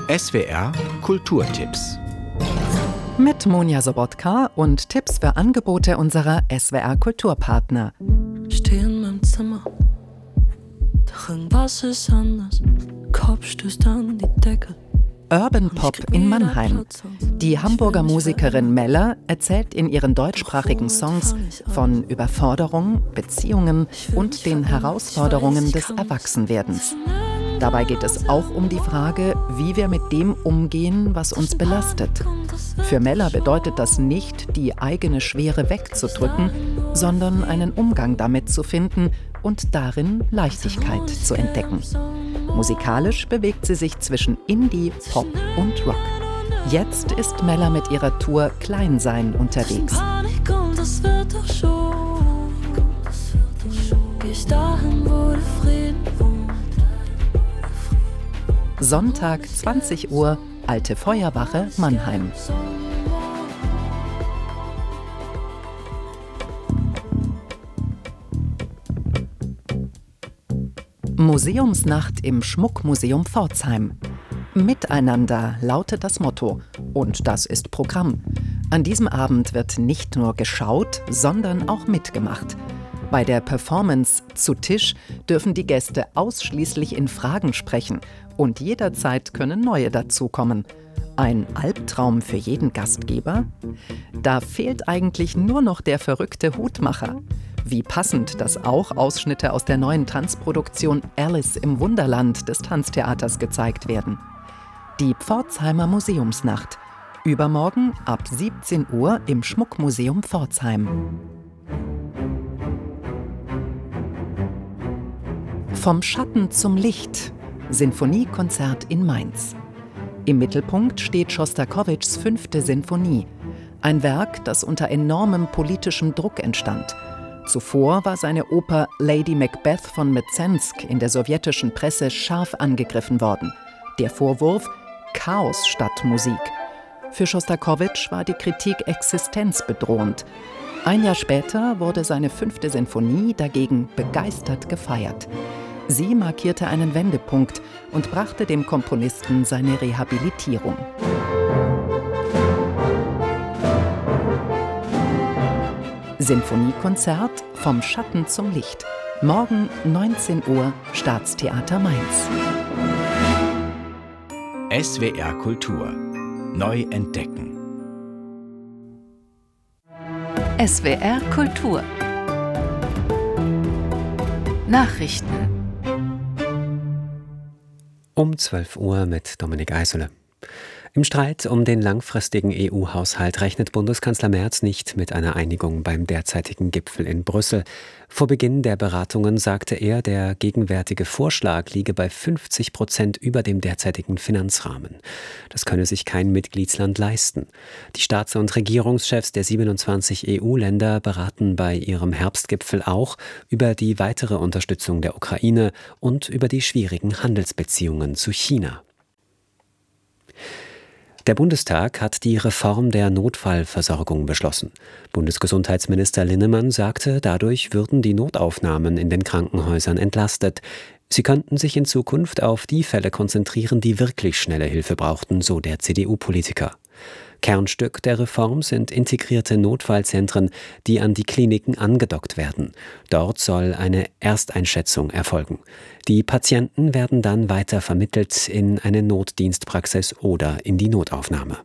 SWR Kulturtipps. Mit Monja Sobotka und Tipps für Angebote unserer SWR Kulturpartner. Steh in meinem Zimmer, doch irgendwas ist anders. Kopf stößt an die Decke. Urban Pop in Mannheim. Die Hamburger Musikerin Mella erzählt in ihren deutschsprachigen Songs von Überforderung, Beziehungen und den Herausforderungen des Erwachsenwerdens. Dabei geht es auch um die Frage, wie wir mit dem umgehen, was uns belastet. Für Mella bedeutet das nicht, die eigene Schwere wegzudrücken, sondern einen Umgang damit zu finden und darin Leichtigkeit zu entdecken. Musikalisch bewegt sie sich zwischen Indie, Pop und Rock. Jetzt ist Mella mit ihrer Tour Kleinsein unterwegs. Sonntag, 20 Uhr, Alte Feuerwache, Mannheim. Museumsnacht im Schmuckmuseum Pforzheim. Miteinander lautet das Motto. Und das ist Programm. An diesem Abend wird nicht nur geschaut, sondern auch mitgemacht. Bei der Performance Zu Tisch dürfen die Gäste ausschließlich in Fragen sprechen und jederzeit können neue dazukommen. Ein Albtraum für jeden Gastgeber? Da fehlt eigentlich nur noch der verrückte Hutmacher. Wie passend, dass auch Ausschnitte aus der neuen Tanzproduktion Alice im Wunderland des Tanztheaters gezeigt werden. Die Pforzheimer Museumsnacht. Übermorgen ab 17 Uhr im Schmuckmuseum Pforzheim. Vom Schatten zum Licht. Sinfoniekonzert in Mainz. Im Mittelpunkt steht Schostakowitschs 5. Sinfonie. Ein Werk, das unter enormem politischem Druck entstand. Zuvor war seine Oper Lady Macbeth von Mzensk in der sowjetischen Presse scharf angegriffen worden. Der Vorwurf: Chaos statt Musik. Für Schostakowitsch war die Kritik existenzbedrohend. Ein Jahr später wurde seine 5. Sinfonie dagegen begeistert gefeiert. Sie markierte einen Wendepunkt und brachte dem Komponisten seine Rehabilitierung. Sinfoniekonzert vom Schatten zum Licht. Morgen 19 Uhr, Staatstheater Mainz. SWR Kultur. Neu entdecken. SWR Kultur. Nachrichten. Um 12 Uhr mit Dominik Eisele. Im Streit um den langfristigen EU-Haushalt rechnet Bundeskanzler Merz nicht mit einer Einigung beim derzeitigen Gipfel in Brüssel. Vor Beginn der Beratungen sagte er, der gegenwärtige Vorschlag liege bei 50% über dem derzeitigen Finanzrahmen. Das könne sich kein Mitgliedsland leisten. Die Staats- und Regierungschefs der 27 EU-Länder beraten bei ihrem Herbstgipfel auch über die weitere Unterstützung der Ukraine und über die schwierigen Handelsbeziehungen zu China. Der Bundestag hat die Reform der Notfallversorgung beschlossen. Bundesgesundheitsminister Linnemann sagte, dadurch würden die Notaufnahmen in den Krankenhäusern entlastet. Sie könnten sich in Zukunft auf die Fälle konzentrieren, die wirklich schnelle Hilfe brauchten, so der CDU-Politiker. Kernstück der Reform sind integrierte Notfallzentren, die an die Kliniken angedockt werden. Dort soll eine Ersteinschätzung erfolgen. Die Patienten werden dann weiter vermittelt in eine Notdienstpraxis oder in die Notaufnahme.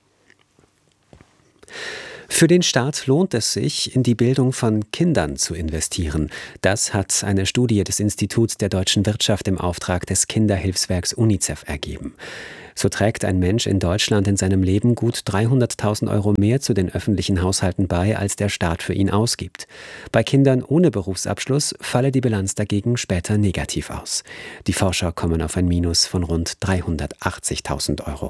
Für den Staat lohnt es sich, in die Bildung von Kindern zu investieren. Das hat eine Studie des Instituts der deutschen Wirtschaft im Auftrag des Kinderhilfswerks UNICEF ergeben. So trägt ein Mensch in Deutschland in seinem Leben gut 300.000 Euro mehr zu den öffentlichen Haushalten bei, als der Staat für ihn ausgibt. Bei Kindern ohne Berufsabschluss falle die Bilanz dagegen später negativ aus. Die Forscher kommen auf ein Minus von rund 380.000 Euro.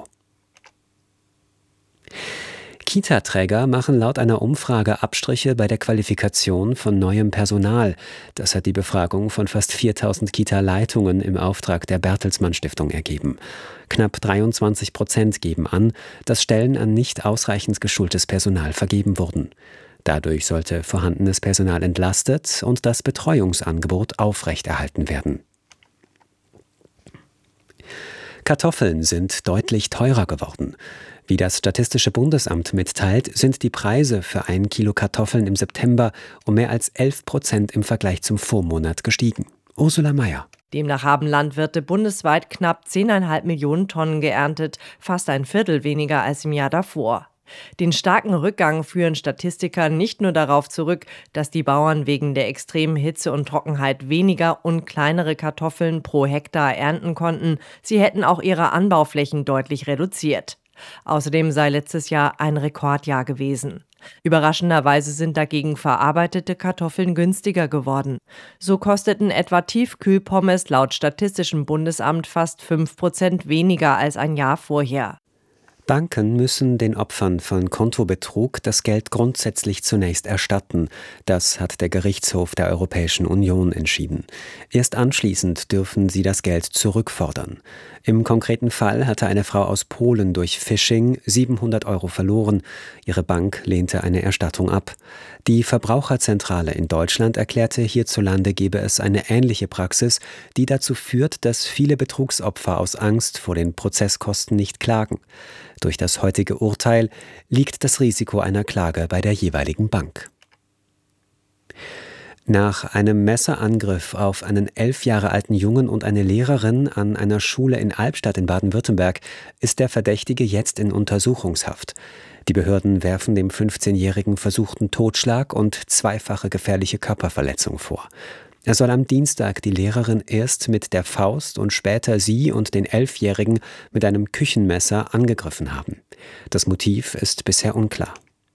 Kita-Träger machen laut einer Umfrage Abstriche bei der Qualifikation von neuem Personal. Das hat die Befragung von fast 4.000 Kita-Leitungen im Auftrag der Bertelsmann Stiftung ergeben. Knapp 23% geben an, dass Stellen an nicht ausreichend geschultes Personal vergeben wurden. Dadurch sollte vorhandenes Personal entlastet und das Betreuungsangebot aufrechterhalten werden. Kartoffeln sind deutlich teurer geworden. Wie das Statistische Bundesamt mitteilt, sind die Preise für 1 Kilo Kartoffeln im September um mehr als 11% im Vergleich zum Vormonat gestiegen. Ursula Mayer. Demnach haben Landwirte bundesweit knapp 10,5 Millionen Tonnen geerntet, fast ein Viertel weniger als im Jahr davor. Den starken Rückgang führen Statistiker nicht nur darauf zurück, dass die Bauern wegen der extremen Hitze und Trockenheit weniger und kleinere Kartoffeln pro Hektar ernten konnten, sie hätten auch ihre Anbauflächen deutlich reduziert. Außerdem sei letztes Jahr ein Rekordjahr gewesen. Überraschenderweise sind dagegen verarbeitete Kartoffeln günstiger geworden. So kosteten etwa Tiefkühlpommes laut Statistischem Bundesamt fast 5% weniger als ein Jahr vorher. Banken müssen den Opfern von Kontobetrug das Geld grundsätzlich zunächst erstatten. Das hat der Gerichtshof der Europäischen Union entschieden. Erst anschließend dürfen sie das Geld zurückfordern. Im konkreten Fall hatte eine Frau aus Polen durch Phishing 700 € verloren. Ihre Bank lehnte eine Erstattung ab. Die Verbraucherzentrale in Deutschland erklärte, hierzulande gebe es eine ähnliche Praxis, die dazu führt, dass viele Betrugsopfer aus Angst vor den Prozesskosten nicht klagen. Durch das heutige Urteil liegt das Risiko einer Klage bei der jeweiligen Bank. Nach einem Messerangriff auf einen 11 Jahre alten Jungen und eine Lehrerin an einer Schule in Albstadt in Baden-Württemberg ist der Verdächtige jetzt in Untersuchungshaft. Die Behörden werfen dem 15-Jährigen versuchten Totschlag und zweifache gefährliche Körperverletzung vor. Er soll am Dienstag die Lehrerin erst mit der Faust und später sie und den 11-Jährigen mit einem Küchenmesser angegriffen haben. Das Motiv ist bisher unklar.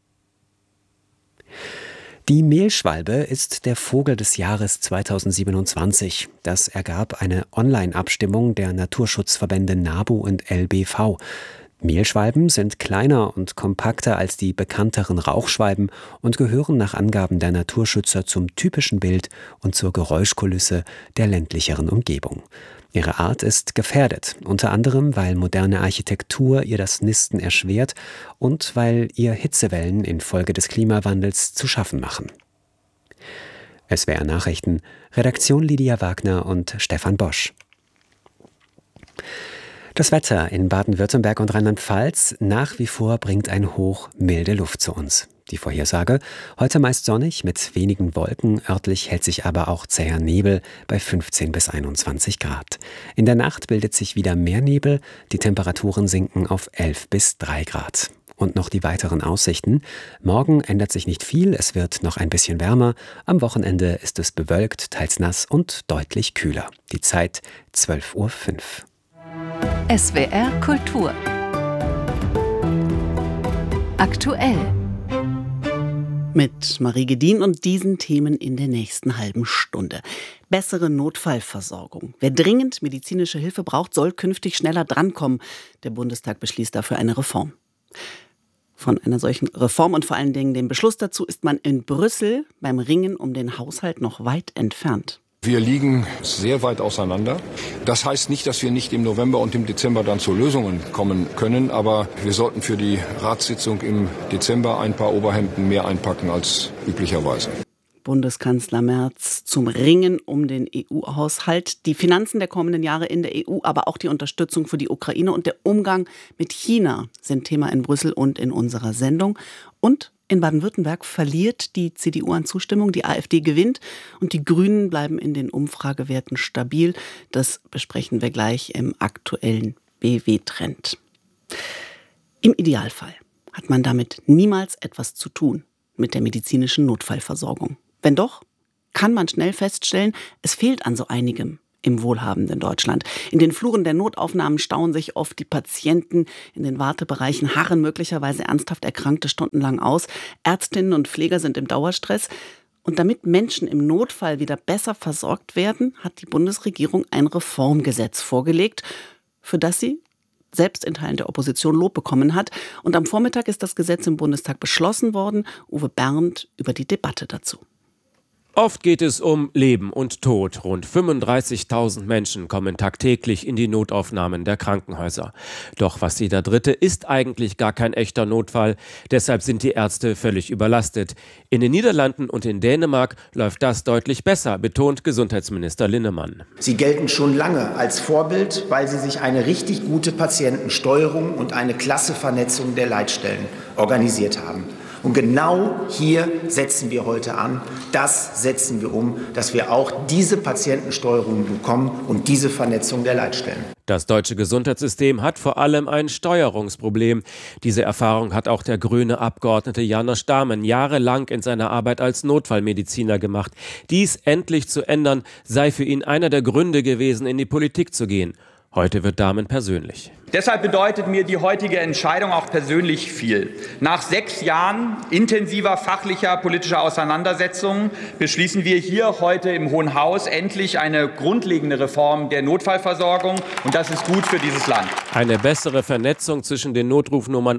Die Mehlschwalbe ist der Vogel des Jahres 2027. Das ergab eine Online-Abstimmung der Naturschutzverbände NABU und LBV. Mehlschwalben sind kleiner und kompakter als die bekannteren Rauchschwalben und gehören nach Angaben der Naturschützer zum typischen Bild und zur Geräuschkulisse der ländlicheren Umgebung. Ihre Art ist gefährdet, unter anderem, weil moderne Architektur ihr das Nisten erschwert und weil ihr Hitzewellen infolge des Klimawandels zu schaffen machen. SWR Nachrichten, Redaktion Lydia Wagner und Stefan Bosch. Das Wetter in Baden-Württemberg und Rheinland-Pfalz: nach wie vor bringt ein Hoch milde Luft zu uns. Die Vorhersage: heute meist sonnig mit wenigen Wolken, örtlich hält sich aber auch zäher Nebel bei 15 bis 21 Grad. In der Nacht bildet sich wieder mehr Nebel, die Temperaturen sinken auf 11 bis 3 Grad. Und noch die weiteren Aussichten: morgen ändert sich nicht viel, es wird noch ein bisschen wärmer, am Wochenende ist es bewölkt, teils nass und deutlich kühler. Die Zeit 12:05 Uhr. SWR Kultur. Aktuell. Mit Marie Gedin und diesen Themen in der nächsten halben Stunde. Bessere Notfallversorgung. Wer dringend medizinische Hilfe braucht, soll künftig schneller drankommen. Der Bundestag beschließt dafür eine Reform. Von einer solchen Reform und vor allen Dingen dem Beschluss dazu ist man in Brüssel beim Ringen um den Haushalt noch weit entfernt. Wir liegen sehr weit auseinander. Das heißt nicht, dass wir nicht im November und im Dezember dann zu Lösungen kommen können, aber wir sollten für die Ratssitzung im Dezember ein paar Oberhemden mehr einpacken als üblicherweise. Bundeskanzler Merz zum Ringen um den EU-Haushalt. Die Finanzen der kommenden Jahre in der EU, aber auch die Unterstützung für die Ukraine und der Umgang mit China sind Thema in Brüssel und in unserer Sendung. Und in Baden-Württemberg verliert die CDU an Zustimmung, die AfD gewinnt und die Grünen bleiben in den Umfragewerten stabil. Das besprechen wir gleich im aktuellen BW-Trend. Im Idealfall hat man damit niemals etwas zu tun mit der medizinischen Notfallversorgung. Wenn doch, kann man schnell feststellen, es fehlt an so einigem im wohlhabenden Deutschland. In den Fluren der Notaufnahmen stauen sich oft die Patienten. In den Wartebereichen harren möglicherweise ernsthaft Erkrankte stundenlang aus. Ärztinnen und Pfleger sind im Dauerstress. Und damit Menschen im Notfall wieder besser versorgt werden, hat die Bundesregierung ein Reformgesetz vorgelegt, für das sie selbst in Teilen der Opposition Lob bekommen hat. Und am Vormittag ist das Gesetz im Bundestag beschlossen worden. Uwe Bernd über die Debatte dazu. Oft geht es um Leben und Tod. Rund 35.000 Menschen kommen tagtäglich in die Notaufnahmen der Krankenhäuser. Doch fast jeder Dritte ist eigentlich gar kein echter Notfall. Deshalb sind die Ärzte völlig überlastet. In den Niederlanden und in Dänemark läuft das deutlich besser, betont Gesundheitsminister Linnemann. Sie gelten schon lange als Vorbild, weil sie sich eine richtig gute Patientensteuerung und eine klasse Vernetzung der Leitstellen organisiert haben. Und genau hier setzen wir heute an, das setzen wir um, dass wir auch diese Patientensteuerung bekommen und diese Vernetzung der Leitstellen. Das deutsche Gesundheitssystem hat vor allem ein Steuerungsproblem. Diese Erfahrung hat auch der grüne Abgeordnete János Dahmen jahrelang in seiner Arbeit als Notfallmediziner gemacht. Dies endlich zu ändern, sei für ihn einer der Gründe gewesen, in die Politik zu gehen. Heute wird Dahmen persönlich. Deshalb bedeutet mir die heutige Entscheidung auch persönlich viel. Nach 6 Jahren intensiver fachlicher politischer Auseinandersetzungen beschließen wir hier heute im Hohen Haus endlich eine grundlegende Reform der Notfallversorgung. Und das ist gut für dieses Land. Eine bessere Vernetzung zwischen den Notrufnummern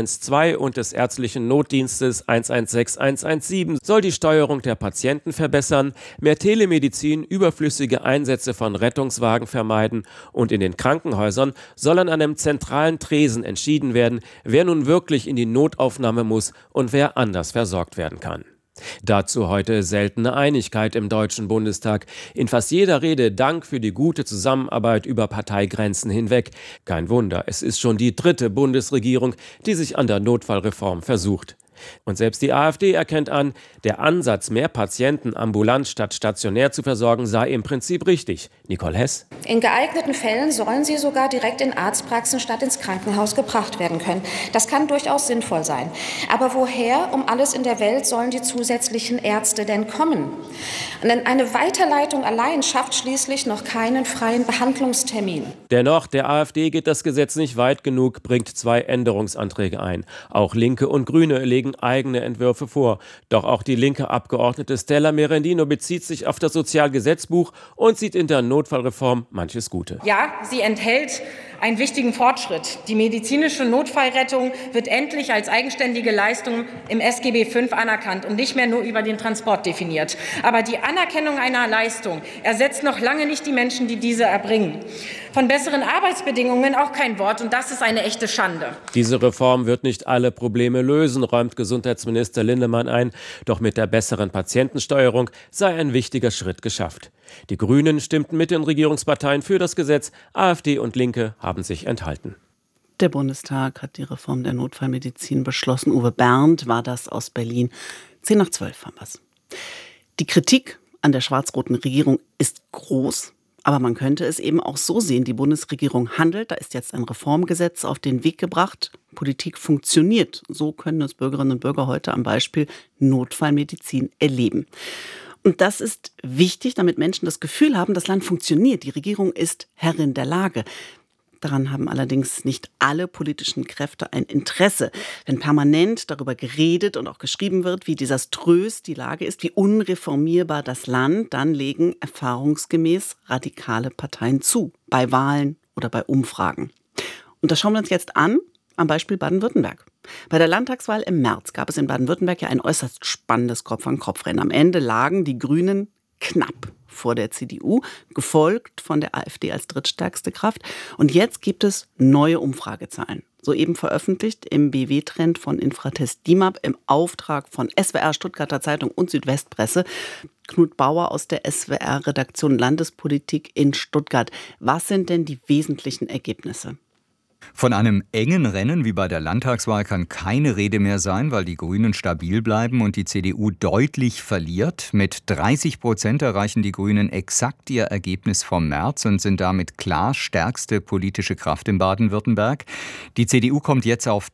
112 und des ärztlichen Notdienstes 116, 117 soll die Steuerung der Patienten verbessern, mehr Telemedizin, überflüssige Einsätze von Rettungswagen vermeiden und in den Krankenhäusern soll an einem zentralen Tresen entschieden werden, wer nun wirklich in die Notaufnahme muss und wer anders versorgt werden kann. Dazu heute seltene Einigkeit im Deutschen Bundestag. In fast jeder Rede Dank für die gute Zusammenarbeit über Parteigrenzen hinweg. Kein Wunder, es ist schon die 3. Bundesregierung, die sich an der Notfallreform versucht. Und selbst die AfD erkennt an, der Ansatz, mehr Patienten ambulant statt stationär zu versorgen, sei im Prinzip richtig. Nicole Hess. In geeigneten Fällen sollen sie sogar direkt in Arztpraxen statt ins Krankenhaus gebracht werden können. Das kann durchaus sinnvoll sein. Aber woher um alles in der Welt sollen die zusätzlichen Ärzte denn kommen? Denn eine Weiterleitung allein schafft schließlich noch keinen freien Behandlungstermin. Dennoch, der AfD geht das Gesetz nicht weit genug, bringt 2 Änderungsanträge ein. Auch Linke und Grüne legen eigene Entwürfe vor. Doch auch die linke Abgeordnete Stella Merendino bezieht sich auf das Sozialgesetzbuch und sieht in der Notfallreform manches Gute. Ja, sie enthält einen wichtigen Fortschritt. Die medizinische Notfallrettung wird endlich als eigenständige Leistung im SGB V anerkannt und nicht mehr nur über den Transport definiert. Aber die Anerkennung einer Leistung ersetzt noch lange nicht die Menschen, die diese erbringen. Von besseren Arbeitsbedingungen auch kein Wort, und das ist eine echte Schande. Diese Reform wird nicht alle Probleme lösen, räumt Gesundheitsminister Linnemann ein. Doch mit der besseren Patientensteuerung sei ein wichtiger Schritt geschafft. Die Grünen stimmten mit den Regierungsparteien für das Gesetz. AfD und Linke haben sich enthalten. Der Bundestag hat die Reform der Notfallmedizin beschlossen. Uwe Berndt war das aus Berlin. 10:12 haben wir's. Die Kritik an der schwarz-roten Regierung ist groß. Aber man könnte es eben auch so sehen, die Bundesregierung handelt, da ist jetzt ein Reformgesetz auf den Weg gebracht, Politik funktioniert. So können es Bürgerinnen und Bürger heute am Beispiel Notfallmedizin erleben. Und das ist wichtig, damit Menschen das Gefühl haben, das Land funktioniert, die Regierung ist Herrin der Lage. Daran haben allerdings nicht alle politischen Kräfte ein Interesse. Wenn permanent darüber geredet und auch geschrieben wird, wie desaströs die Lage ist, wie unreformierbar das Land, dann legen erfahrungsgemäß radikale Parteien zu, bei Wahlen oder bei Umfragen. Und das schauen wir uns jetzt an, am Beispiel Baden-Württemberg. Bei der Landtagswahl im März gab es in Baden-Württemberg ja ein äußerst spannendes Kopf-an-Kopf-Rennen. Am Ende lagen die Grünen knapp vor der CDU, gefolgt von der AfD als drittstärkste Kraft. Und jetzt gibt es neue Umfragezahlen. Soeben veröffentlicht im BW-Trend von Infratest DIMAP im Auftrag von SWR, Stuttgarter Zeitung und Südwestpresse. Knut Bauer aus der SWR-Redaktion Landespolitik in Stuttgart. Was sind denn die wesentlichen Ergebnisse? Von einem engen Rennen wie bei der Landtagswahl kann keine Rede mehr sein, weil die Grünen stabil bleiben und die CDU deutlich verliert. Mit 30% erreichen die Grünen exakt ihr Ergebnis vom März und sind damit klar stärkste politische Kraft in Baden-Württemberg. Die CDU kommt jetzt auf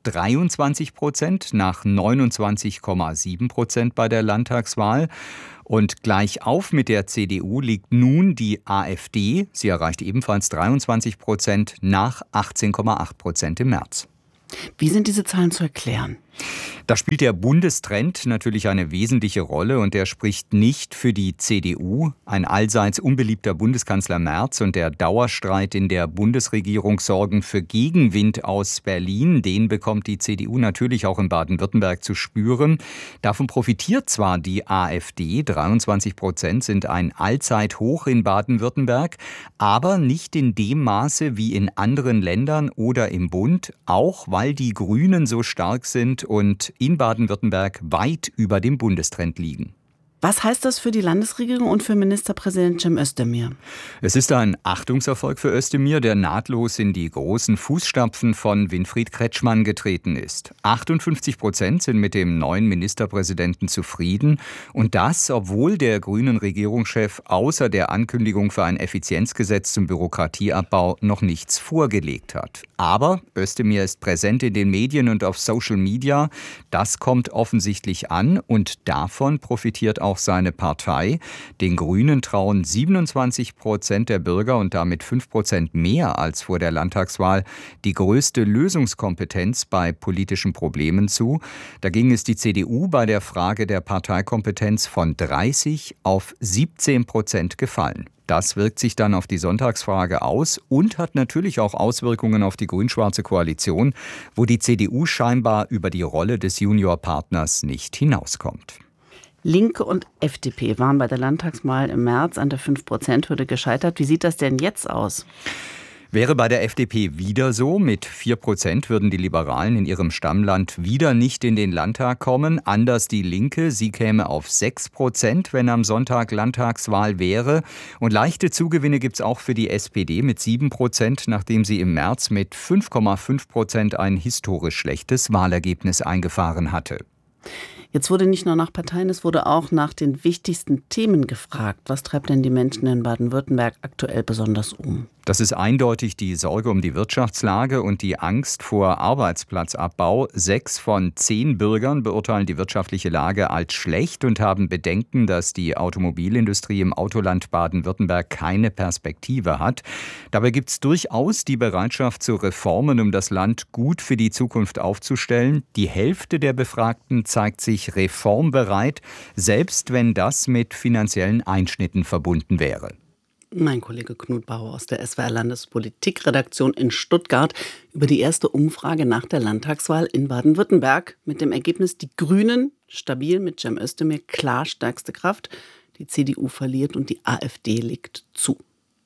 23% nach 29,7% bei der Landtagswahl. Und gleich auf mit der CDU liegt nun die AfD. Sie erreicht ebenfalls 23% nach 18,8% im März. Wie sind diese Zahlen zu erklären? Da spielt der Bundestrend natürlich eine wesentliche Rolle und der spricht nicht für die CDU. Ein allseits unbeliebter Bundeskanzler Merz und der Dauerstreit in der Bundesregierung sorgen für Gegenwind aus Berlin. Den bekommt die CDU natürlich auch in Baden-Württemberg zu spüren. Davon profitiert zwar die AfD, 23% sind ein Allzeithoch in Baden-Württemberg, aber nicht in dem Maße wie in anderen Ländern oder im Bund, auch weil die Grünen so stark sind und in Baden-Württemberg weit über dem Bundestrend liegen. Was heißt das für die Landesregierung und für Ministerpräsident Cem Özdemir? Es ist ein Achtungserfolg für Özdemir, der nahtlos in die großen Fußstapfen von Winfried Kretschmann getreten ist. 58% sind mit dem neuen Ministerpräsidenten zufrieden. Und das, obwohl der grünen Regierungschef außer der Ankündigung für ein Effizienzgesetz zum Bürokratieabbau noch nichts vorgelegt hat. Aber Özdemir ist präsent in den Medien und auf Social Media. Das kommt offensichtlich an und davon profitiert auch seine Partei. Den Grünen trauen 27% der Bürger und damit 5% mehr als vor der Landtagswahl die größte Lösungskompetenz bei politischen Problemen zu. Dagegen ist die CDU bei der Frage der Parteikompetenz von 30 auf 17% gefallen. Das wirkt sich dann auf die Sonntagsfrage aus und hat natürlich auch Auswirkungen auf die grün-schwarze Koalition, wo die CDU scheinbar über die Rolle des Juniorpartners nicht hinauskommt. Linke und FDP waren bei der Landtagswahl im März an der 5%-Hürde gescheitert. Wie sieht das denn jetzt aus? Wäre bei der FDP wieder so, mit 4% würden die Liberalen in ihrem Stammland wieder nicht in den Landtag kommen. Anders die Linke, sie käme auf 6%, wenn am Sonntag Landtagswahl wäre. Und leichte Zugewinne gibt es auch für die SPD mit 7%, nachdem sie im März mit 5,5% ein historisch schlechtes Wahlergebnis eingefahren hatte. Jetzt wurde nicht nur nach Parteien, es wurde auch nach den wichtigsten Themen gefragt. Was treibt denn die Menschen in Baden-Württemberg aktuell besonders um? Das ist eindeutig die Sorge um die Wirtschaftslage und die Angst vor Arbeitsplatzabbau. 6 von 10 Bürgern beurteilen die wirtschaftliche Lage als schlecht und haben Bedenken, dass die Automobilindustrie im Autoland Baden-Württemberg keine Perspektive hat. Dabei gibt es durchaus die Bereitschaft zu Reformen, um das Land gut für die Zukunft aufzustellen. Die Hälfte der Befragten zeigt sich reformbereit, selbst wenn das mit finanziellen Einschnitten verbunden wäre. Mein Kollege Knut Bauer aus der SWR-Landespolitikredaktion in Stuttgart über die erste Umfrage nach der Landtagswahl in Baden-Württemberg mit dem Ergebnis, die Grünen stabil mit Cem Özdemir klar stärkste Kraft, die CDU verliert und die AfD legt zu.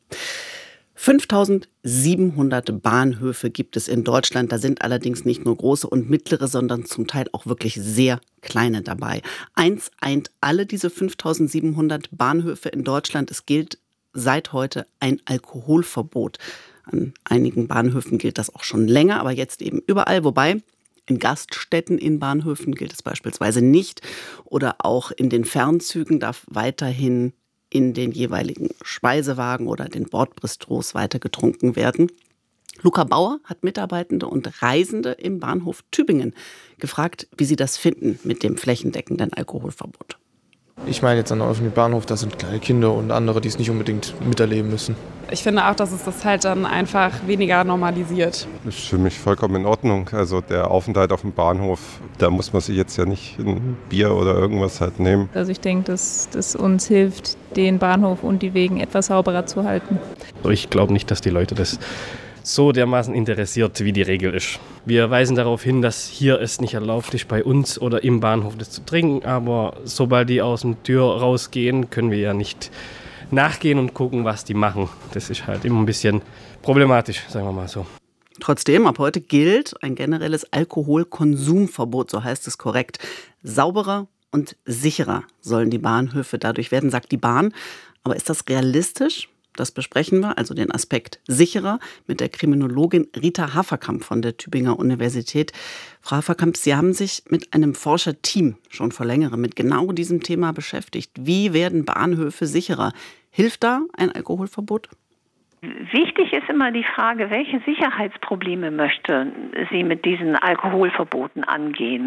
5.700 Bahnhöfe gibt es in Deutschland. Da sind allerdings nicht nur große und mittlere, sondern zum Teil auch wirklich sehr kleine dabei. Eins eint alle diese 5.700 Bahnhöfe in Deutschland. Es gilt seit heute ein Alkoholverbot. An einigen Bahnhöfen gilt das auch schon länger, aber jetzt eben überall. Wobei in Gaststätten in Bahnhöfen gilt es beispielsweise nicht. Oder auch in den Fernzügen darf weiterhin in den jeweiligen Speisewagen oder den Bordbistros weiter getrunken werden. Luca Bauer hat Mitarbeitende und Reisende im Bahnhof Tübingen gefragt, wie sie das finden mit dem flächendeckenden Alkoholverbot. Ich meine jetzt an der öffentlichen Bahnhof, da sind kleine Kinder und andere, die es nicht unbedingt miterleben müssen. Ich finde auch, dass es das halt dann einfach weniger normalisiert. Das ist für mich vollkommen in Ordnung. Also der Aufenthalt auf dem Bahnhof, da muss man sich jetzt ja nicht ein Bier oder irgendwas halt nehmen. Also ich denke, dass das uns hilft, den Bahnhof und die Wegen etwas sauberer zu halten. Ich glaube nicht, dass die Leute das so dermaßen interessiert, wie die Regel ist. Wir weisen darauf hin, dass hier es nicht erlaubt ist, bei uns oder im Bahnhof das zu trinken, aber sobald die aus der Tür rausgehen, können wir ja nicht nachgehen und gucken, was die machen. Das ist halt immer ein bisschen problematisch, sagen wir mal so. Trotzdem, ab heute gilt ein generelles Alkoholkonsumverbot, so heißt es korrekt. Sauberer und sicherer sollen die Bahnhöfe dadurch werden, sagt die Bahn. Aber ist das realistisch? Das besprechen wir, also den Aspekt sicherer, mit der Kriminologin Rita Haferkamp von der Tübinger Universität. Frau Haferkamp, Sie haben sich mit einem Forscherteam schon vor längerem mit genau diesem Thema beschäftigt. Wie werden Bahnhöfe sicherer? Hilft da ein Alkoholverbot? Wichtig ist immer die Frage, welche Sicherheitsprobleme möchte sie mit diesen Alkoholverboten angehen.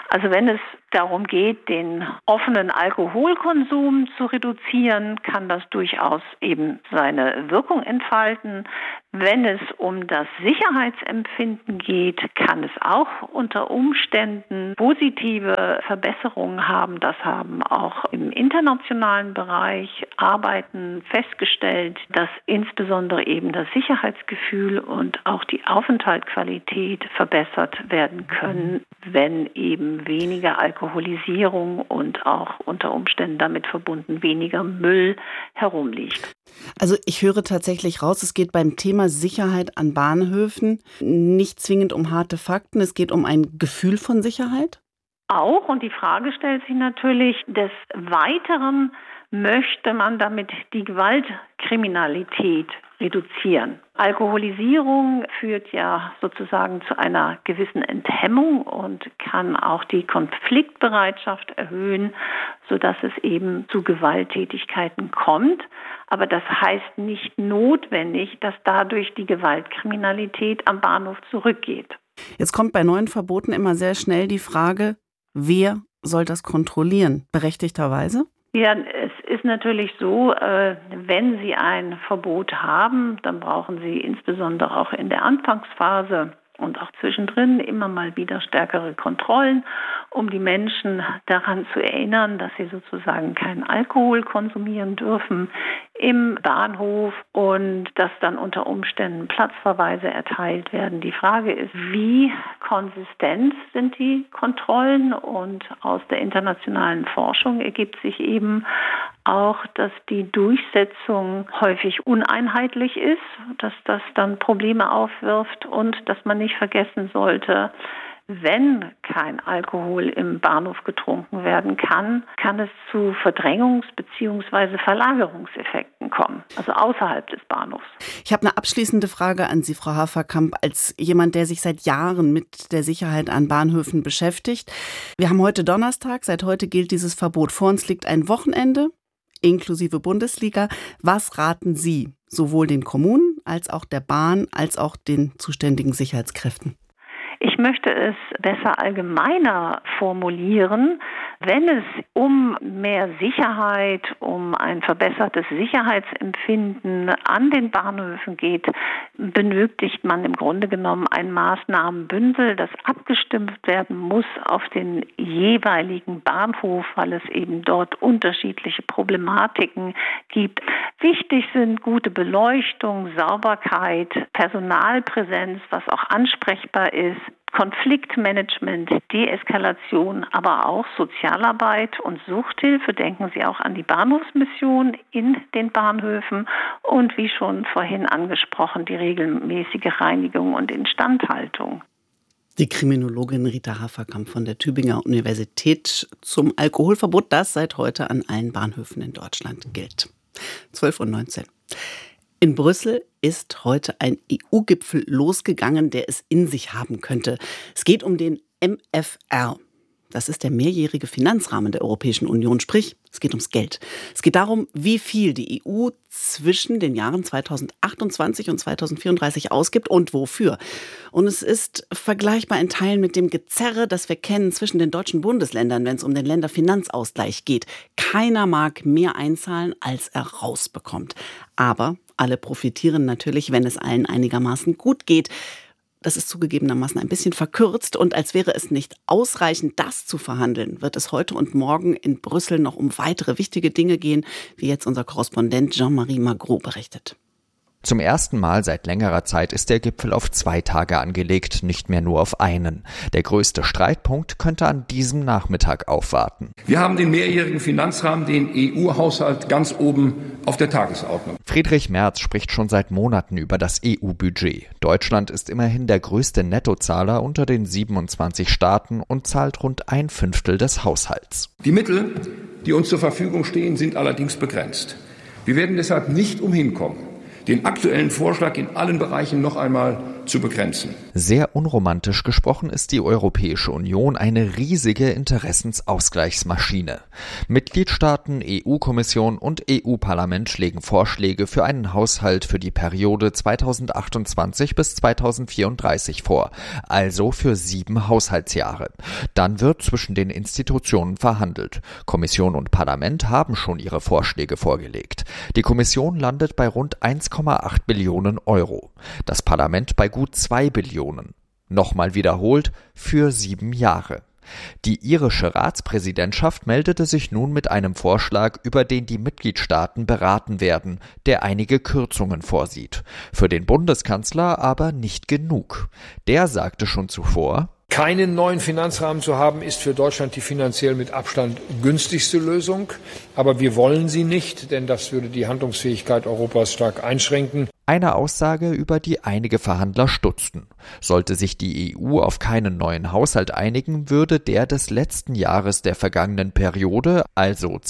Also wenn es darum geht, den offenen Alkoholkonsum zu reduzieren, kann das durchaus eben seine Wirkung entfalten. Wenn es um das Sicherheitsempfinden geht, kann es auch unter Umständen positive Verbesserungen haben. Das haben auch im internationalen Bereich Arbeiten festgestellt, dass insbesondere eben das Sicherheitsgefühl und auch die Aufenthaltsqualität verbessert werden können, wenn eben weniger Alkoholisierung und auch unter Umständen damit verbunden weniger Müll herumliegt. Also ich höre tatsächlich raus, es geht beim Thema Sicherheit an Bahnhöfen nicht zwingend um harte Fakten, es geht um ein Gefühl von Sicherheit? Auch, und die Frage stellt sich natürlich, des Weiteren möchte man damit die Gewaltkriminalität reduzieren. Alkoholisierung führt ja sozusagen zu einer gewissen Enthemmung und kann auch die Konfliktbereitschaft erhöhen, sodass es eben zu Gewalttätigkeiten kommt. Aber das heißt nicht notwendig, dass dadurch die Gewaltkriminalität am Bahnhof zurückgeht. Jetzt kommt bei neuen Verboten immer sehr schnell die Frage, wer soll das kontrollieren? Berechtigterweise? Ja, es ist natürlich so, wenn Sie ein Verbot haben, dann brauchen Sie insbesondere auch in der Anfangsphase und auch zwischendrin immer mal wieder stärkere Kontrollen, um die Menschen daran zu erinnern, dass sie sozusagen keinen Alkohol konsumieren dürfen im Bahnhof und dass dann unter Umständen Platzverweise erteilt werden. Die Frage ist, wie konsistent sind die Kontrollen? Und aus der internationalen Forschung ergibt sich eben auch, dass die Durchsetzung häufig uneinheitlich ist, dass das dann Probleme aufwirft und dass man nicht vergessen sollte, wenn kein Alkohol im Bahnhof getrunken werden kann, kann es zu Verdrängungs- bzw. Verlagerungseffekten kommen, also außerhalb des Bahnhofs. Ich habe eine abschließende Frage an Sie, Frau Haferkamp, als jemand, der sich seit Jahren mit der Sicherheit an Bahnhöfen beschäftigt. Wir haben heute Donnerstag, seit heute gilt dieses Verbot. Vor uns liegt ein Wochenende, inklusive Bundesliga. Was raten Sie, sowohl den Kommunen als auch der Bahn, als auch den zuständigen Sicherheitskräften? Ich möchte es besser allgemeiner formulieren. Wenn es um mehr Sicherheit, um ein verbessertes Sicherheitsempfinden an den Bahnhöfen geht, benötigt man im Grunde genommen ein Maßnahmenbündel, das abgestimmt werden muss auf den jeweiligen Bahnhof, weil es eben dort unterschiedliche Problematiken gibt. Wichtig sind gute Beleuchtung, Sauberkeit, Personalpräsenz, was auch ansprechbar ist, Konfliktmanagement, Deeskalation, aber auch Sozialarbeit und Suchthilfe. Denken Sie auch an die Bahnhofsmission in den Bahnhöfen und wie schon vorhin angesprochen, die regelmäßige Reinigung und Instandhaltung. Die Kriminologin Rita Haferkamp von der Tübinger Universität zum Alkoholverbot, das seit heute an allen Bahnhöfen in Deutschland gilt. 12:19 Uhr. In Brüssel ist heute ein EU-Gipfel losgegangen, der es in sich haben könnte. Es geht um den MFR. Das ist der mehrjährige Finanzrahmen der Europäischen Union, sprich, es geht ums Geld. Es geht darum, wie viel die EU zwischen den Jahren 2028 und 2034 ausgibt und wofür. Und es ist vergleichbar in Teilen mit dem Gezerre, das wir kennen zwischen den deutschen Bundesländern, wenn es um den Länderfinanzausgleich geht. Keiner mag mehr einzahlen, als er rausbekommt. Aber alle profitieren natürlich, wenn es allen einigermaßen gut geht. Das ist zugegebenermaßen ein bisschen verkürzt und als wäre es nicht ausreichend, das zu verhandeln, wird es heute und morgen in Brüssel noch um weitere wichtige Dinge gehen, wie jetzt unser Korrespondent Jean-Marie Magro berichtet. Zum ersten Mal seit längerer Zeit ist der Gipfel auf 2 Tage angelegt, nicht mehr nur auf einen. Der größte Streitpunkt könnte an diesem Nachmittag aufwarten. Wir haben den mehrjährigen Finanzrahmen, den EU-Haushalt, ganz oben auf der Tagesordnung. Friedrich Merz spricht schon seit Monaten über das EU-Budget. Deutschland ist immerhin der größte Nettozahler unter den 27 Staaten und zahlt rund 1/5 des Haushalts. Die Mittel, die uns zur Verfügung stehen, sind allerdings begrenzt. Wir werden deshalb nicht umhin kommen, den aktuellen Vorschlag in allen Bereichen noch einmal zu begrenzen. Sehr unromantisch gesprochen ist die Europäische Union eine riesige Interessensausgleichsmaschine. Mitgliedstaaten, EU-Kommission und EU-Parlament schlägen Vorschläge für einen Haushalt für die Periode 2028 bis 2034 vor, also für 7 Haushaltsjahre. Dann wird zwischen den Institutionen verhandelt. Kommission und Parlament haben schon ihre Vorschläge vorgelegt. Die Kommission landet bei rund 1,8 Billionen Euro. Das Parlament bei gut 2 Billionen. Nochmal wiederholt, für 7 Jahre. Die irische Ratspräsidentschaft meldete sich nun mit einem Vorschlag, über den die Mitgliedstaaten beraten werden, der einige Kürzungen vorsieht. Für den Bundeskanzler aber nicht genug. Der sagte schon zuvor: Keinen neuen Finanzrahmen zu haben, ist für Deutschland die finanziell mit Abstand günstigste Lösung. Aber wir wollen sie nicht, denn das würde die Handlungsfähigkeit Europas stark einschränken. Eine Aussage, über die einige Verhandler stutzten. Sollte sich die EU auf keinen neuen Haushalt einigen, würde der des letzten Jahres der vergangenen Periode, also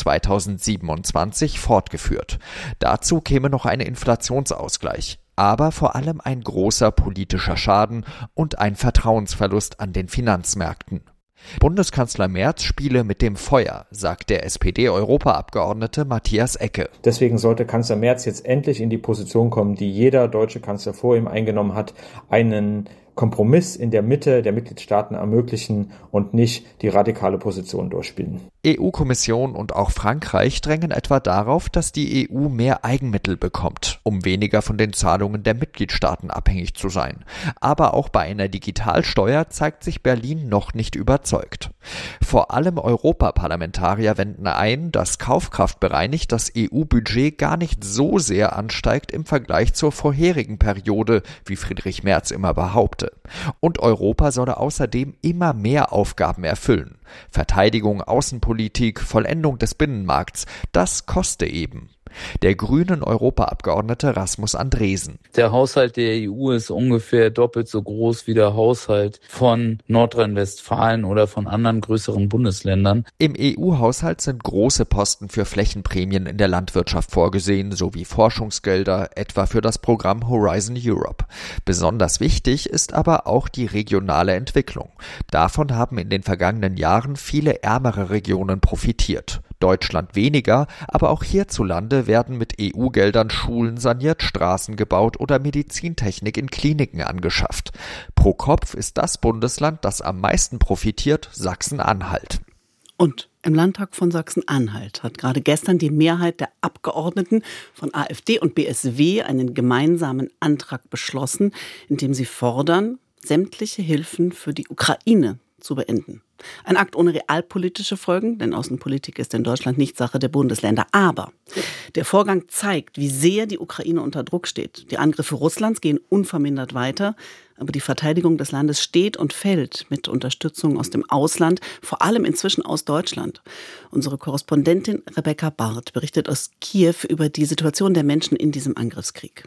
2027, fortgeführt. Dazu käme noch ein Inflationsausgleich. Aber vor allem ein großer politischer Schaden und ein Vertrauensverlust an den Finanzmärkten. Bundeskanzler Merz spiele mit dem Feuer, sagt der SPD-Europaabgeordnete Matthias Ecke. Deswegen sollte Kanzler Merz jetzt endlich in die Position kommen, die jeder deutsche Kanzler vor ihm eingenommen hat, einen Kompromiss in der Mitte der Mitgliedstaaten ermöglichen und nicht die radikale Position durchspielen. EU-Kommission und auch Frankreich drängen etwa darauf, dass die EU mehr Eigenmittel bekommt, um weniger von den Zahlungen der Mitgliedstaaten abhängig zu sein. Aber auch bei einer Digitalsteuer zeigt sich Berlin noch nicht überzeugt. Vor allem Europaparlamentarier wenden ein, dass kaufkraftbereinigt das EU-Budget gar nicht so sehr ansteigt im Vergleich zur vorherigen Periode, wie Friedrich Merz immer behaupte. Und Europa solle außerdem immer mehr Aufgaben erfüllen. Verteidigung, Außenpolitik, Vollendung des Binnenmarkts, das koste eben. Der grünen Europaabgeordnete Rasmus Andresen. Der Haushalt der EU ist ungefähr doppelt so groß wie der Haushalt von Nordrhein-Westfalen oder von anderen größeren Bundesländern. Im EU-Haushalt sind große Posten für Flächenprämien in der Landwirtschaft vorgesehen, sowie Forschungsgelder, etwa für das Programm Horizon Europe. Besonders wichtig ist aber auch die regionale Entwicklung. Davon haben in den vergangenen Jahren viele ärmere Regionen profitiert. Deutschland weniger, aber auch hierzulande werden mit EU-Geldern Schulen saniert, Straßen gebaut oder Medizintechnik in Kliniken angeschafft. Pro Kopf ist das Bundesland, das am meisten profitiert, Sachsen-Anhalt. Und im Landtag von Sachsen-Anhalt hat gerade gestern die Mehrheit der Abgeordneten von AfD und BSW einen gemeinsamen Antrag beschlossen, in dem sie fordern, sämtliche Hilfen für die Ukraine zu beenden. Ein Akt ohne realpolitische Folgen, denn Außenpolitik ist in Deutschland nicht Sache der Bundesländer. Aber der Vorgang zeigt, wie sehr die Ukraine unter Druck steht. Die Angriffe Russlands gehen unvermindert weiter, aber die Verteidigung des Landes steht und fällt mit Unterstützung aus dem Ausland, vor allem inzwischen aus Deutschland. Unsere Korrespondentin Rebecca Barth berichtet aus Kiew über die Situation der Menschen in diesem Angriffskrieg.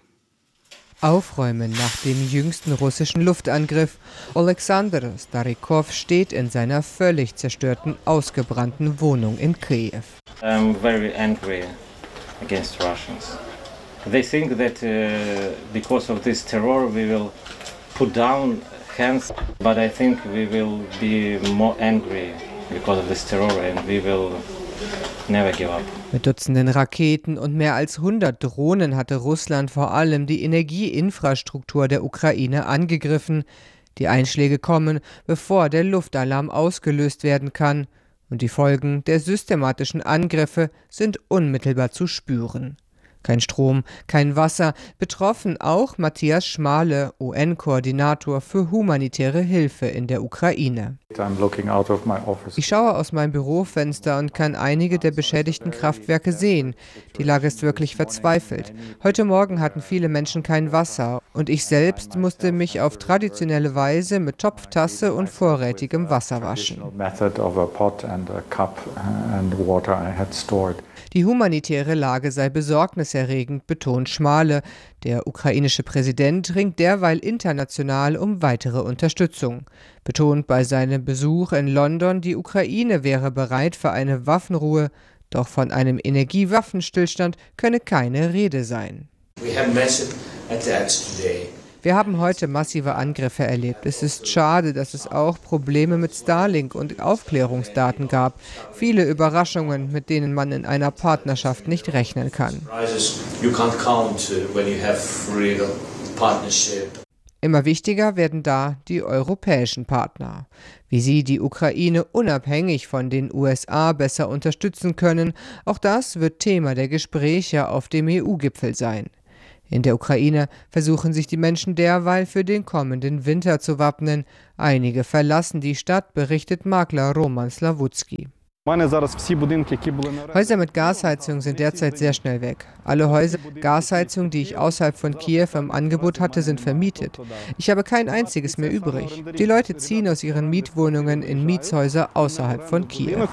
Aufräumen nach dem jüngsten russischen Luftangriff. Alexander Starikov steht in seiner völlig zerstörten, ausgebrannten Wohnung in Kiew. I'm very angry against Russians. They think that because of this terror we will put down hands, but I think we will be more angry because of this terror and we will never give up. Mit Dutzenden Raketen und mehr als 100 Drohnen hatte Russland vor allem die Energieinfrastruktur der Ukraine angegriffen. Die Einschläge kommen, bevor der Luftalarm ausgelöst werden kann. Und die Folgen der systematischen Angriffe sind unmittelbar zu spüren. Kein Strom, kein Wasser, betroffen auch Matthias Schmale, UN-Koordinator für humanitäre Hilfe in der Ukraine. Ich schaue aus meinem Bürofenster und kann einige der beschädigten Kraftwerke sehen. Die Lage ist wirklich verzweifelt. Heute Morgen hatten viele Menschen kein Wasser und ich selbst musste mich auf traditionelle Weise mit Topftasse und vorrätigem Wasser waschen. Die humanitäre Lage sei besorgniserregend, betont Schmale. Der ukrainische Präsident ringt derweil international um weitere Unterstützung. Betont bei seinem Besuch in London, die Ukraine wäre bereit für eine Waffenruhe, doch von einem Energiewaffenstillstand könne keine Rede sein. Wir haben heute massive Angriffe erlebt. Es ist schade, dass es auch Probleme mit Starlink und Aufklärungsdaten gab. Viele Überraschungen, mit denen man in einer Partnerschaft nicht rechnen kann. Immer wichtiger werden da die europäischen Partner. Wie sie die Ukraine unabhängig von den USA besser unterstützen können, auch das wird Thema der Gespräche auf dem EU-Gipfel sein. In der Ukraine versuchen sich die Menschen derweil für den kommenden Winter zu wappnen. Einige verlassen die Stadt, berichtet Makler Roman Slawutski. Häuser mit Gasheizung sind derzeit sehr schnell weg. Alle Häuser mit Gasheizung, die ich außerhalb von Kiew im Angebot hatte, sind vermietet. Ich habe kein einziges mehr übrig. Die Leute ziehen aus ihren Mietwohnungen in Mietshäuser außerhalb von Kiew.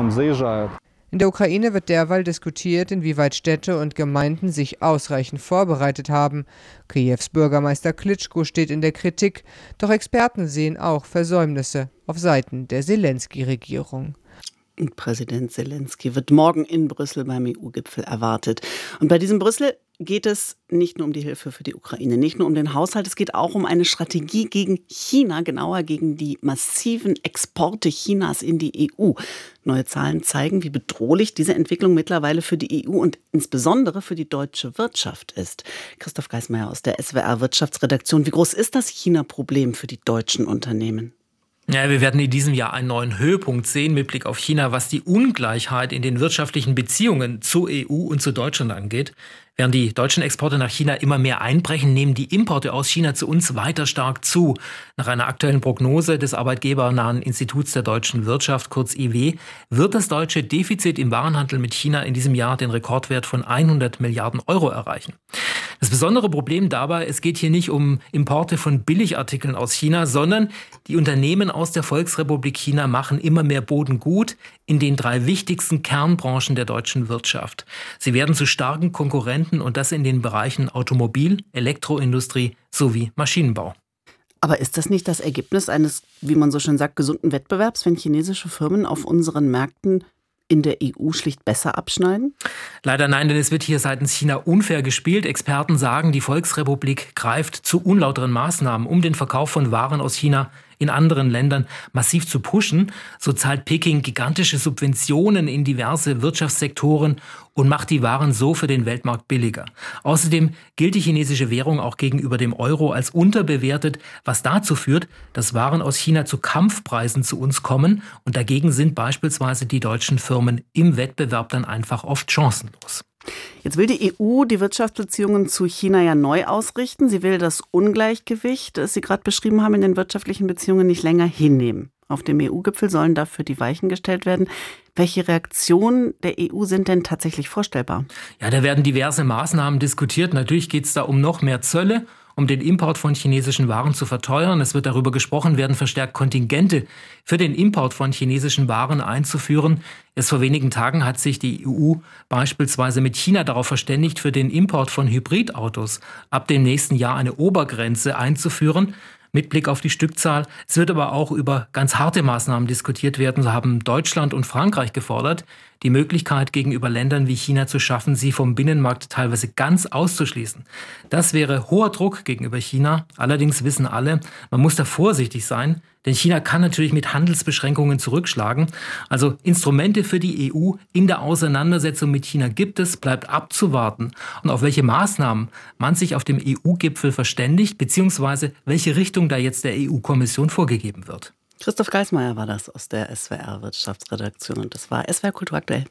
In der Ukraine wird derweil diskutiert, inwieweit Städte und Gemeinden sich ausreichend vorbereitet haben. Kiews Bürgermeister Klitschko steht in der Kritik, doch Experten sehen auch Versäumnisse auf Seiten der Selensky-Regierung. Präsident Selensky wird morgen in Brüssel beim EU-Gipfel erwartet. Und bei diesem Brüssel geht es nicht nur um die Hilfe für die Ukraine, nicht nur um den Haushalt, es geht auch um eine Strategie gegen China, genauer gegen die massiven Exporte Chinas in die EU. Neue Zahlen zeigen, wie bedrohlich diese Entwicklung mittlerweile für die EU und insbesondere für die deutsche Wirtschaft ist. Christoph Geismeier aus der SWR Wirtschaftsredaktion. Wie groß ist das China-Problem für die deutschen Unternehmen? Ja, wir werden in diesem Jahr einen neuen Höhepunkt sehen mit Blick auf China, was die Ungleichheit in den wirtschaftlichen Beziehungen zur EU und zu Deutschland angeht. Während die deutschen Exporte nach China immer mehr einbrechen, nehmen die Importe aus China zu uns weiter stark zu. Nach einer aktuellen Prognose des arbeitgebernahen Instituts der deutschen Wirtschaft, kurz IW, wird das deutsche Defizit im Warenhandel mit China in diesem Jahr den Rekordwert von 100 Milliarden Euro erreichen. Das besondere Problem dabei, es geht hier nicht um Importe von Billigartikeln aus China, sondern die Unternehmen aus der Volksrepublik China machen immer mehr Boden gut in den 3 wichtigsten Kernbranchen der deutschen Wirtschaft. Sie werden zu starken Konkurrenten und das in den Bereichen Automobil, Elektroindustrie sowie Maschinenbau. Aber ist das nicht das Ergebnis eines, wie man so schön sagt, gesunden Wettbewerbs, wenn chinesische Firmen auf unseren Märkten in der EU schlicht besser abschneiden? Leider nein, denn es wird hier seitens China unfair gespielt. Experten sagen, die Volksrepublik greift zu unlauteren Maßnahmen, um den Verkauf von Waren aus China in anderen Ländern massiv zu pushen. So zahlt Peking gigantische Subventionen in diverse Wirtschaftssektoren und macht die Waren so für den Weltmarkt billiger. Außerdem gilt die chinesische Währung auch gegenüber dem Euro als unterbewertet, was dazu führt, dass Waren aus China zu Kampfpreisen zu uns kommen und dagegen sind beispielsweise die deutschen Firmen im Wettbewerb dann einfach oft chancenlos. Jetzt will die EU die Wirtschaftsbeziehungen zu China ja neu ausrichten. Sie will das Ungleichgewicht, das Sie gerade beschrieben haben, in den wirtschaftlichen Beziehungen nicht länger hinnehmen. Auf dem EU-Gipfel sollen dafür die Weichen gestellt werden. Welche Reaktionen der EU sind denn tatsächlich vorstellbar? Ja, da werden diverse Maßnahmen diskutiert. Natürlich geht es da um noch mehr Zölle, um den Import von chinesischen Waren zu verteuern. Es wird darüber gesprochen werden, verstärkt Kontingente für den Import von chinesischen Waren einzuführen. Erst vor wenigen Tagen hat sich die EU beispielsweise mit China darauf verständigt, für den Import von Hybridautos ab dem nächsten Jahr eine Obergrenze einzuführen, mit Blick auf die Stückzahl. Es wird aber auch über ganz harte Maßnahmen diskutiert werden. So haben Deutschland und Frankreich gefordert, die Möglichkeit gegenüber Ländern wie China zu schaffen, sie vom Binnenmarkt teilweise ganz auszuschließen. Das wäre hoher Druck gegenüber China. Allerdings wissen alle, man muss da vorsichtig sein, denn China kann natürlich mit Handelsbeschränkungen zurückschlagen. Also Instrumente für die EU in der Auseinandersetzung mit China gibt es, bleibt abzuwarten. Und auf welche Maßnahmen man sich auf dem EU-Gipfel verständigt, beziehungsweise welche Richtung da jetzt der EU-Kommission vorgegeben wird. Christoph Geismeier war das aus der SWR Wirtschaftsredaktion und das war SWR Kultur aktuell.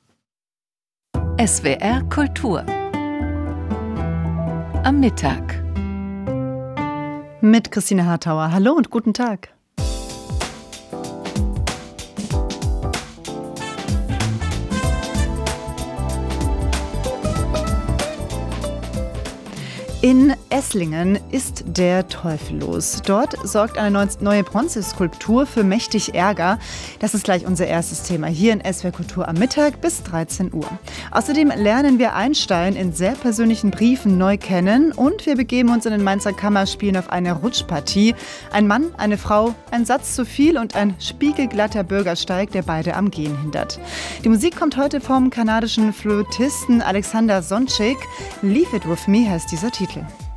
SWR Kultur am Mittag mit Christine Hartauer. Hallo und guten Tag. In Esslingen ist der Teufel los. Dort sorgt eine neue Bronzeskulptur für mächtig Ärger. Das ist gleich unser erstes Thema hier in SWR Kultur am Mittag bis 13 Uhr. Außerdem lernen wir Einstein in sehr persönlichen Briefen neu kennen und wir begeben uns in den Mainzer Kammerspielen auf eine Rutschpartie. Ein Mann, eine Frau, ein Satz zu viel und ein spiegelglatter Bürgersteig, der beide am Gehen hindert. Die Musik kommt heute vom kanadischen Flötisten Alexander Sonczyk. Leave It With Me heißt dieser Titel.